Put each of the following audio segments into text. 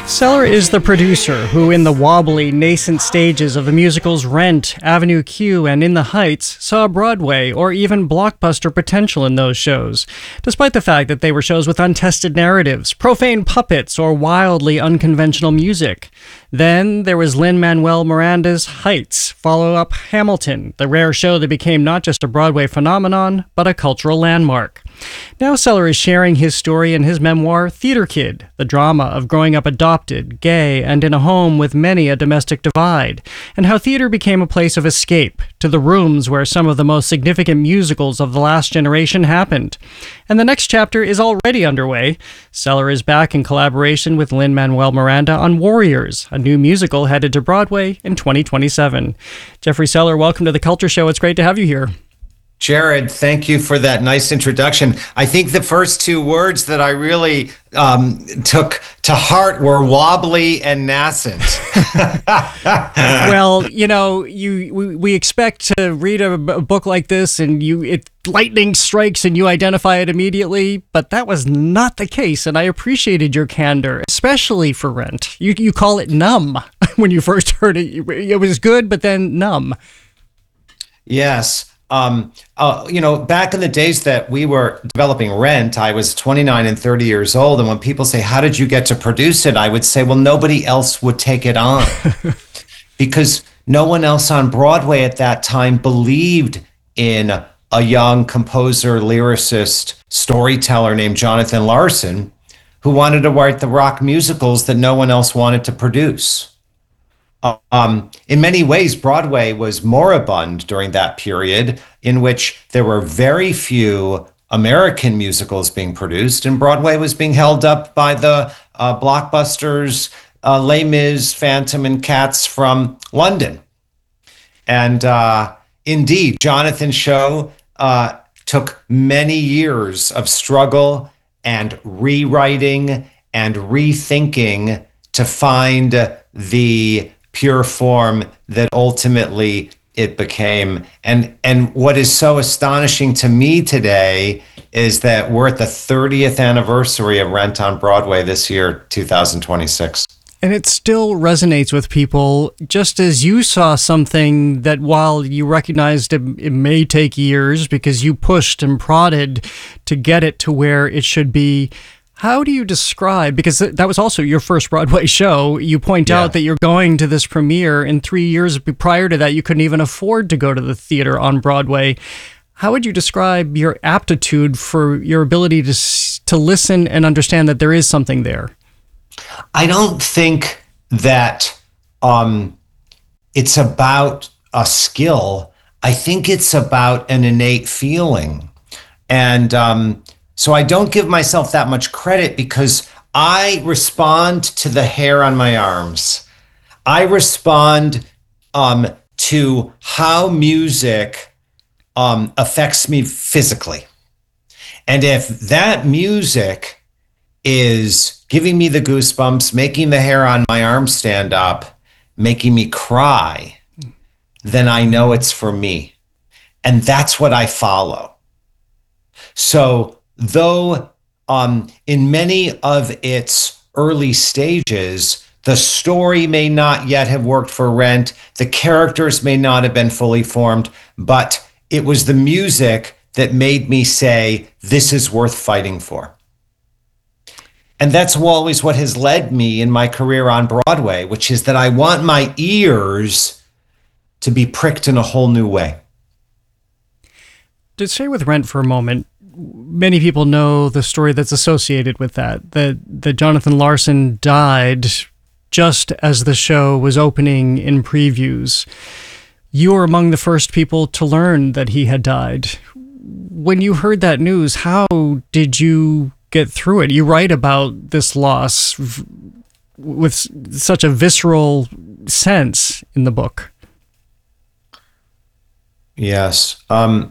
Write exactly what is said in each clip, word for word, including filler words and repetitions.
Seller is the producer who, in the wobbly, nascent stages of the musicals Rent, Avenue Q, and In the Heights, saw Broadway or even blockbuster potential in those shows, despite the fact that they were shows with untested narratives, profane puppets, or wildly unconventional music. Then there was Lin-Manuel Miranda's Heights, follow-up Hamilton, the rare show that became not just a Broadway phenomenon, but a cultural landmark. Now Seller is sharing his story in his memoir, Theater Kid, the drama of growing up adopted, gay, and in a home with many a domestic divide, and how theater became a place of escape to the rooms where some of the most significant musicals of the last generation happened. And the next chapter is already underway. Seller is back in collaboration with Lin-Manuel Miranda on Warriors, a new musical headed to Broadway in twenty twenty-seven. Jeffrey Seller, welcome to The Culture Show. It's great to have you here. Jared, thank you for that nice introduction. I think the first two words that I really um, took to heart were wobbly and nascent. Well, you know, you we, we expect to read a, a book like this and you it lightning strikes and you identify it immediately, but that was not the case, and I appreciated your candor, especially for Rent. You you call it numb when you first heard it. It was good, but then numb. Yes. Um, uh, you know, back in the days that we were developing Rent, I was twenty-nine and thirty years old. And when people say, how did you get to produce it? I would say, well, nobody else would take it on because no one else on Broadway at that time believed in a young composer, lyricist, storyteller named Jonathan Larson, who wanted to write the rock musicals that no one else wanted to produce. Um, in many ways, Broadway was moribund during that period in which there were very few American musicals being produced, and Broadway was being held up by the uh, blockbusters, uh, Les Mis, Phantom, and Cats from London. And uh, indeed, Jonathan's show uh, took many years of struggle and rewriting and rethinking to find the pure form that ultimately it became. And and what is so astonishing to me today is that we're at the thirtieth anniversary of Rent on Broadway this year, two thousand twenty-six. And it still resonates with people, just as you saw something that while you recognized it, it may take years because you pushed and prodded to get it to where it should be. How do you describe, because that was also your first Broadway show, you point yeah. out that you're going to this premiere, and three years prior to that, you couldn't even afford to go to the theater on Broadway. How would you describe your aptitude for your ability to to listen and understand that there is something there? I don't think that um, it's about a skill. I think it's about an innate feeling. And um So I don't give myself that much credit because I respond to the hair on my arms. I respond um, to how music um, affects me physically. And if that music is giving me the goosebumps, making the hair on my arms stand up, making me cry, then I know it's for me. And that's what I follow. So Though um, in many of its early stages, the story may not yet have worked for Rent, the characters may not have been fully formed, but it was the music that made me say, this is worth fighting for. And that's always what has led me in my career on Broadway, which is that I want my ears to be pricked in a whole new way. To stay with Rent for a moment, many people know the story that's associated with that, that, that Jonathan Larson died just as the show was opening in previews. You were among the first people to learn that he had died. When you heard that news, how did you get through it? You write about this loss v- with such a visceral sense in the book. Yes. Um...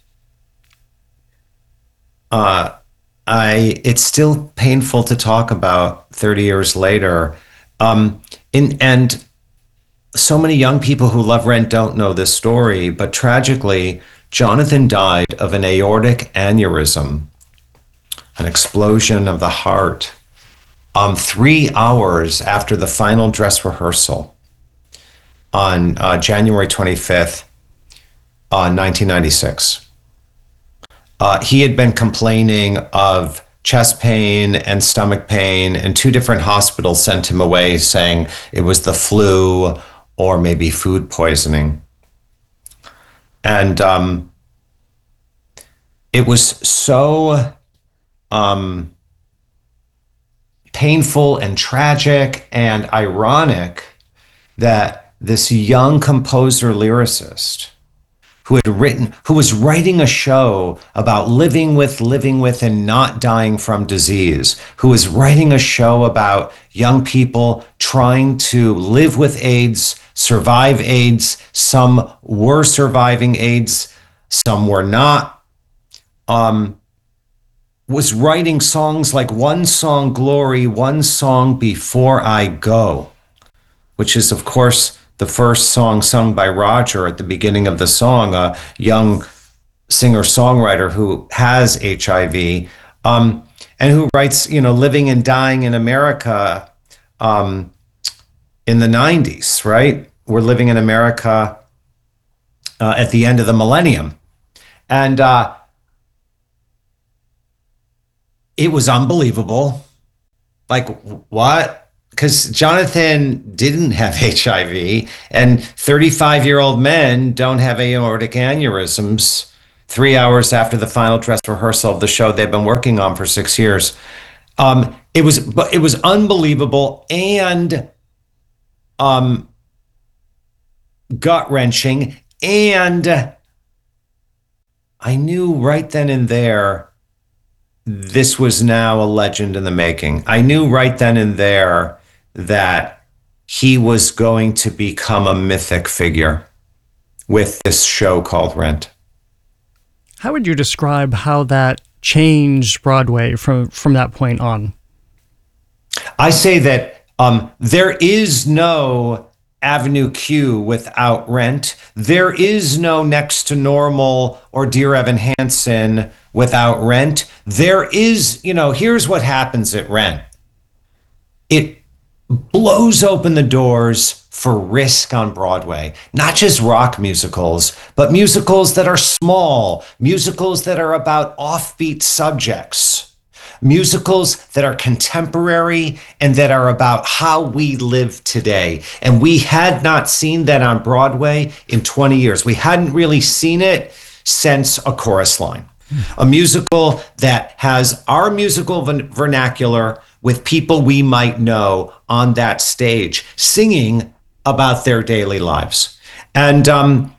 Uh, I it's still painful to talk about thirty years later. Um, in, and so many young people who love Rent don't know this story, but tragically, Jonathan died of an aortic aneurysm, an explosion of the heart um, three hours after the final dress rehearsal on uh, January twenty-fifth, uh, nineteen ninety-six. Uh, he had been complaining of chest pain and stomach pain, and two different hospitals sent him away saying it was the flu or maybe food poisoning. And um, it was so um, painful and tragic and ironic that this young composer lyricist who had written, who was writing a show about living with, living with, and not dying from disease, who was writing a show about young people trying to live with AIDS, survive AIDS. Some were surviving AIDS, some were not. Um, was writing songs like One Song Glory, One Song Before I Go, which is, of course, the first song sung by Roger at the beginning of the song, a young singer-songwriter who has H I V, um, and who writes, you know, Living and Dying in America um, in the nineties, right? We're living in America uh, at the end of the millennium. And uh, it was unbelievable. Like, what? Because Jonathan didn't have H I V, and thirty-five-year-old men don't have aortic aneurysms three hours after the final dress rehearsal of the show they've been working on for six years. Um, it was, but it was unbelievable and um, gut-wrenching, and I knew right then and there this was now a legend in the making. I knew right then and there that he was going to become a mythic figure with this show called Rent. How would you describe how that changed Broadway from, from that point on? I say that um, there is no Avenue Q without Rent. There is no Next to Normal or Dear Evan Hansen without Rent. There is, you know, here's what happens at Rent. It blows open the doors for risk on Broadway, not just rock musicals, but musicals that are small, musicals that are about offbeat subjects, musicals that are contemporary and that are about how we live today. And we had not seen that on Broadway in twenty years. We hadn't really seen it since A Chorus Line, a musical that has our musical vernacular with people we might know on that stage singing about their daily lives. And um,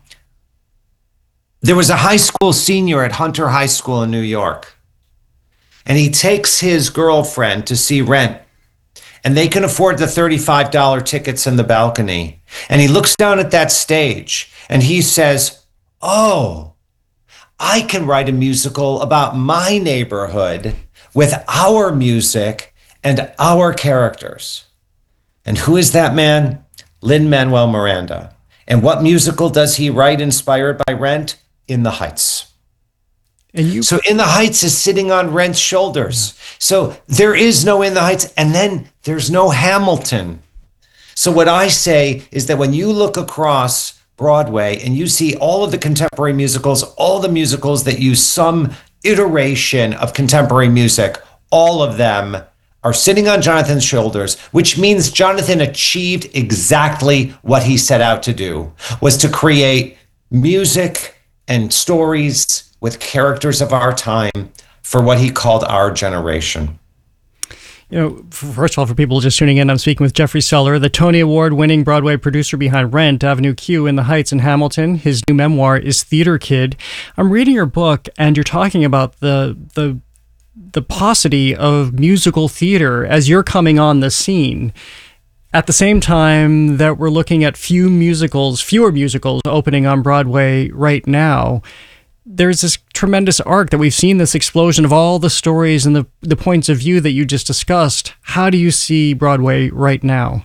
there was a high school senior at Hunter High School in New York, and he takes his girlfriend to see Rent, and they can afford the thirty-five dollars tickets in the balcony. And he looks down at that stage and he says, oh, I can write a musical about my neighborhood with our music and our characters. And who is that man? Lin-Manuel Miranda. And what musical does he write inspired by Rent? In the Heights. And you, so In the Heights is sitting on Rent's shoulders. Yeah. So there is no In the Heights, and then there's no Hamilton. So what I say is that when you look across Broadway and you see all of the contemporary musicals, all the musicals that use some iteration of contemporary music, all of them are sitting on Jonathan's shoulders, which means Jonathan achieved exactly what he set out to do, was to create music and stories with characters of our time for what he called our generation. You know, first of all, for people just tuning in, I'm speaking with Jeffrey Seller, the Tony Award-winning Broadway producer behind Rent, Avenue Q, In the Heights, and Hamilton. His new memoir is Theater Kid. I'm reading your book, and you're talking about the the the paucity of musical theater as you're coming on the scene. At the same time that we're looking at few musicals, fewer musicals opening on Broadway right now, there's this tremendous arc that we've seen, this explosion of all the stories and the, the points of view that you just discussed. How do you see Broadway right now?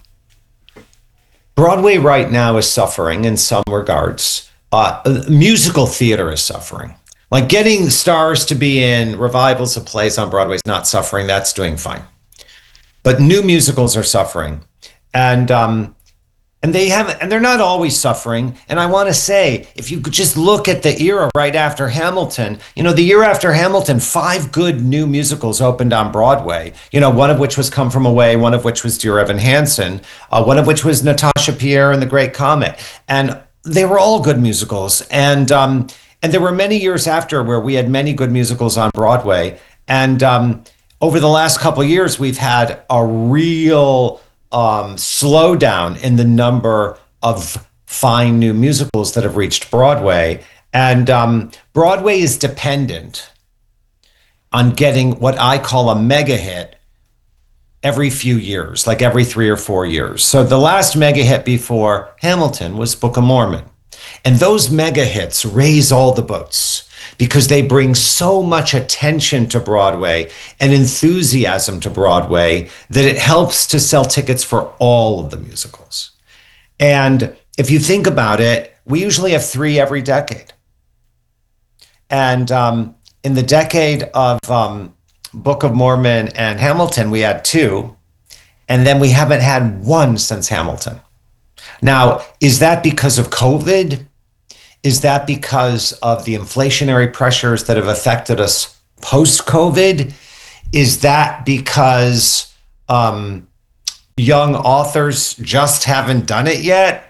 Broadway right now is suffering in some regards. Uh, musical theater is suffering. Like getting stars to be in revivals of plays on Broadway is not suffering. That's doing fine. but new musicals are suffering. And um, and they haven't, and they're not always suffering. And I want to say, if you could just look at the era right after Hamilton, you know, the year after Hamilton, five good new musicals opened on Broadway. You know, one of which was Come From Away, one of which was Dear Evan Hansen, uh, one of which was Natasha Pierre and the Great Comet, and they were all good musicals. And um, and there were many years after where we had many good musicals on Broadway. And um, over the last couple of years, we've had a real um, slowdown in the number of fine new musicals that have reached Broadway. And um, Broadway is dependent on getting what I call a mega hit every few years, like every three or four years. So the last mega hit before Hamilton was Book of Mormon. And those mega hits raise all the boats because they bring so much attention to Broadway and enthusiasm to Broadway that it helps to sell tickets for all of the musicals. And if you think about it, we usually have three every decade. And um, in the decade of um, Book of Mormon and Hamilton, we had two, and then we haven't had one since Hamilton. Now, is that because of COVID? Is that because of the inflationary pressures that have affected us post-COVID? Is that because um, young authors just haven't done it yet?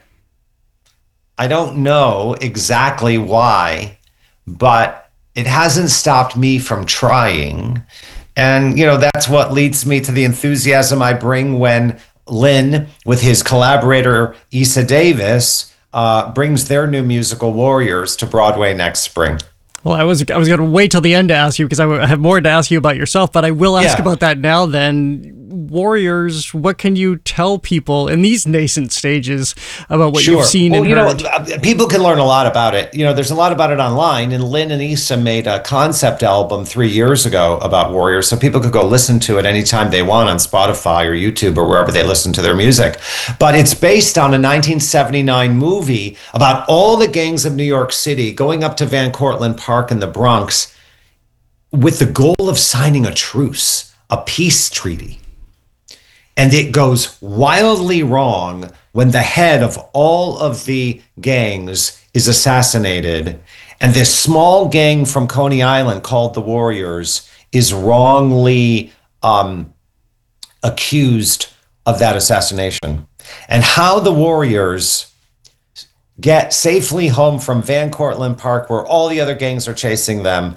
I don't know exactly why, but it hasn't stopped me from trying. And, you know, that's what leads me to the enthusiasm I bring when Lin, with his collaborator Issa Davis, uh, brings their new musical Warriors to Broadway next spring. Well, I was I was going to wait till the end to ask you because I have more to ask you about yourself, but I will ask Yeah. about that now then. Warriors, what can you tell people in these nascent stages about what Sure. you've seen well, and you heard? know, uh, people can learn a lot about it. You know, there's a lot about it online, and Lynn and Issa made a concept album three years ago about Warriors, so people could go listen to it anytime they want on Spotify or YouTube or wherever they listen to their music. But it's based on a nineteen seventy-nine movie about all the gangs of New York City going up to Van Cortlandt Park in the Bronx with the goal of signing a truce, a peace treaty. And it goes wildly wrong when the head of all of the gangs is assassinated. And this small gang from Coney Island called the Warriors is wrongly um, accused of that assassination. And how the Warriors get safely home from Van Cortlandt Park, where all the other gangs are chasing them,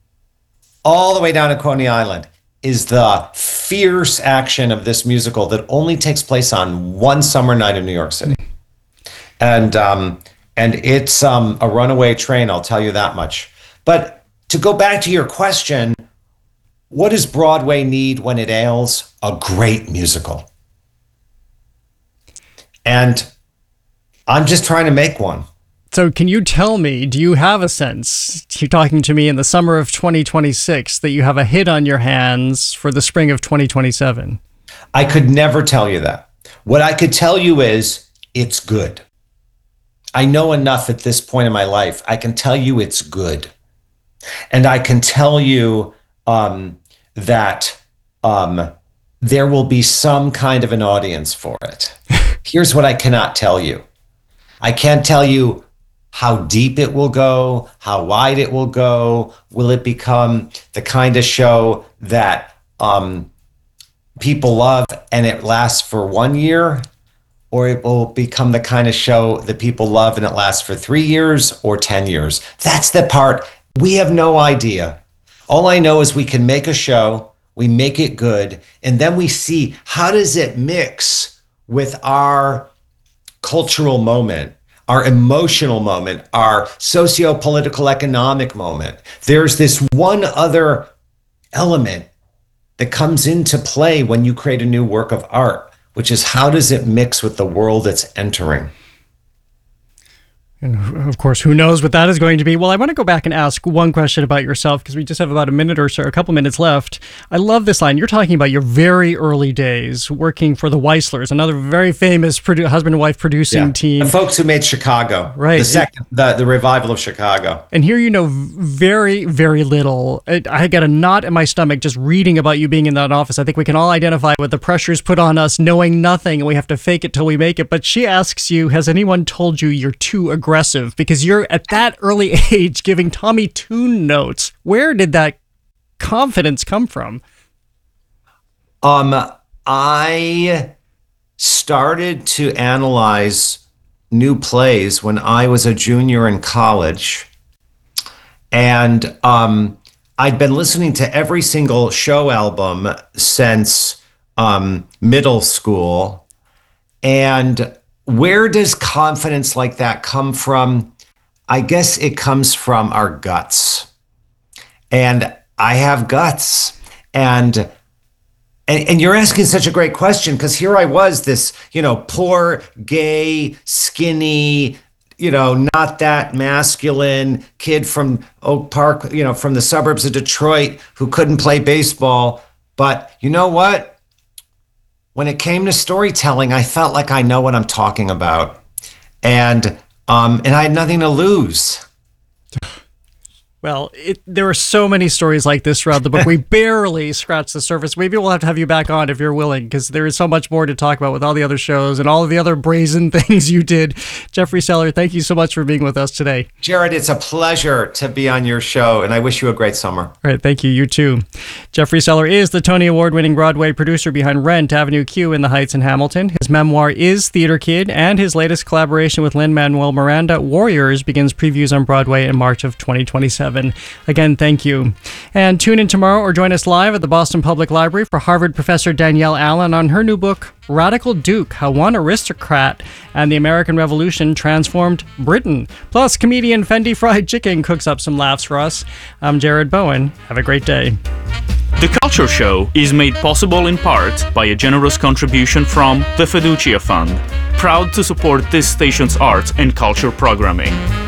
all the way down to Coney Island, is the fierce action of this musical that only takes place on one summer night in New York City. And um, and it's um, a runaway train, I'll tell you that much. But to go back to your question, what does Broadway need when it ails? A great musical. And I'm just trying to make one. So can you tell me, do you have a sense, you're talking to me in the summer of twenty twenty-six, that you have a hit on your hands for the spring of twenty twenty-seven? I could never tell you that. What I could tell you is it's good. I know enough at this point in my life. I can tell you it's good. And I can tell you um, that um, there will be some kind of an audience for it. Here's what I cannot tell you. I can't tell you how deep it will go, how wide it will go. Will it become the kind of show that um, people love and it lasts for one year? Or it will become the kind of show that people love and it lasts for three years or ten years? That's the part we have no idea. All I know is we can make a show, we make it good, and then we see how does it mix with our cultural moment, our emotional moment, our socio-political economic moment. There's this one other element that comes into play when you create a new work of art, which is how does it mix with the world it's entering? And of course, who knows what that is going to be? Well, I want to go back and ask one question about yourself because we just have about a minute or so, a couple minutes left. I love this line. You're talking about your very early days working for the Weislers, another very famous produ- husband and wife producing Yeah. team. The folks who made Chicago. Right. The second, the, the revival of Chicago. And here you know very, very little. It, I got a knot in my stomach just reading about you being in that office. I think we can all identify with the pressures put on us knowing nothing and we have to fake it till we make it. But she asks you, has anyone told you you're too aggressive? Aggressive because you're at that early age giving Tommy Tune notes. Where did that confidence come from? Um, I started to analyze new plays when I was a junior in college, and um, I'd been listening to every single show album since um, middle school, and where does confidence like that come from? I guess it comes from our guts. And I have guts. And and, and you're asking such a great question because here I was, this, you know, poor, gay, skinny, you know, not that masculine kid from Oak Park, you know, from the suburbs of Detroit who couldn't play baseball. But you know what? When it came to storytelling, I felt like I know what I'm talking about, and um, and I had nothing to lose. Well, it, there are so many stories like this throughout the book. We barely scratched the surface. Maybe we'll have to have you back on if you're willing, because there is so much more to talk about with all the other shows and all of the other brazen things you did. Jeffrey Seller, thank you so much for being with us today. Jared, it's a pleasure to be on your show, and I wish you a great summer. All right, thank you. You too. Jeffrey Seller is the Tony Award-winning Broadway producer behind Rent, Avenue Q, in the Heights in Hamilton. His memoir is Theater Kid, and his latest collaboration with Lin-Manuel Miranda, Warriors, begins previews on Broadway in March of twenty twenty-seven. Again, thank you. And tune in tomorrow or join us live at the Boston Public Library for Harvard professor Danielle Allen on her new book, Radical Duke, How One Aristocrat and the American Revolution Transformed Britain. Plus, comedian Fendi Fried Chicken cooks up some laughs for us. I'm Jared Bowen. Have a great day. The Culture Show is made possible in part by a generous contribution from the Fiducia Fund, proud to support this station's arts and culture programming.